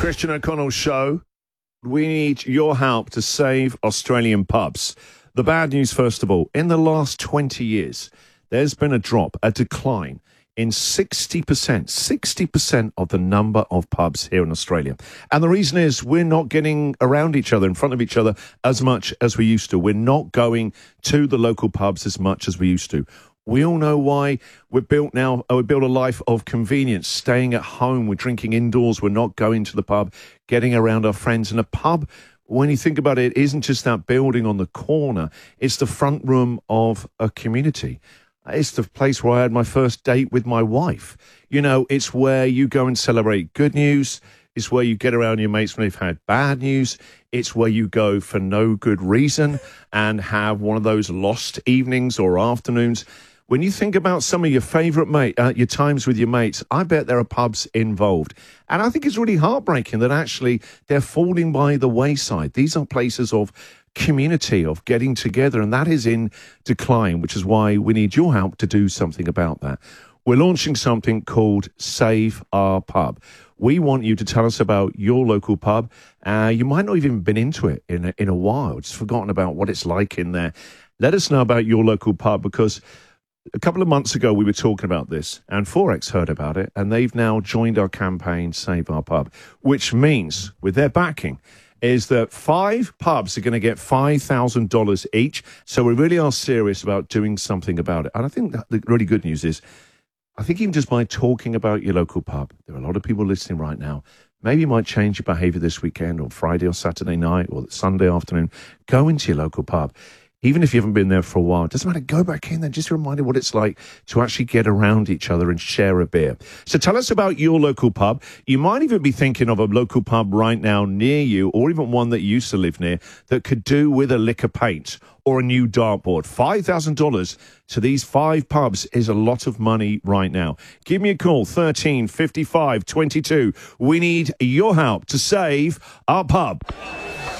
Christian O'Connell Show. We need your help to save Australian pubs. The bad news, first of all, in the last 20 years, there's been a decline in 60% of the number of pubs here in Australia. And the reason is we're not getting around each other, in front of each other, as much as we used to. We're not going to the local pubs as much as we used to. We all know why. We built a life of convenience, staying at home. We're drinking indoors. We're not going to the pub, getting around our friends. And a pub, when you think about it, isn't just that building on the corner. It's the front room of a community. It's the place where I had my first date with my wife. You know, it's where you go and celebrate good news. It's where you get around your mates when they've had bad news. It's where you go for no good reason and have one of those lost evenings or afternoons. When you think about some of your favourite your times with your mates, I bet there are pubs involved. And I think it's really heartbreaking that actually they're falling by the wayside. These are places of community, of getting together, and that is in decline, which is why we need your help to do something about that. We're launching something called Save Our Pub. We want you to tell us about your local pub. You might not even been into it in a while, just forgotten about what it's like in there. Let us know about your local pub, because a couple of months ago, we were talking about this, and Forex heard about it, and they've now joined our campaign, Save Our Pub, which means, with their backing, is that 5 pubs are going to get $5,000 each. So we really are serious about doing something about it. And I think that the really good news is, I think even just by talking about your local pub, there are a lot of people listening right now. Maybe you might change your behaviour this weekend, or Friday or Saturday night, or Sunday afternoon. Go into your local pub. Even if you haven't been there for a while, it doesn't matter, go back in there, just remind you what it's like to actually get around each other and share a beer. So tell us about your local pub. You might even be thinking of a local pub right now near you, or even one that you used to live near, that could do with a lick of paint or a new dartboard. $5,000 to these 5 pubs is a lot of money right now. Give me a call, 13 55 22. We need your help to save our pub.